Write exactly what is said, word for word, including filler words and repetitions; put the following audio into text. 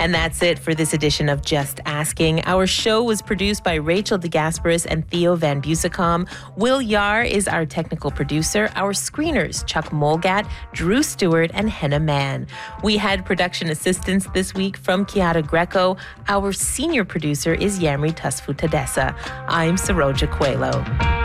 And that's it for this edition of Just Asking. Our show was produced by Rachel DeGasperis and Theo Van Busicom. Will Yar is our technical producer. Our screeners, Chuck Molgat, Drew Stewart, and Henna Mann. We had production assistance this week from Kiara Greco. Our senior producer is Yamri Tusfu Tadessa. I'm Saroja Coelho.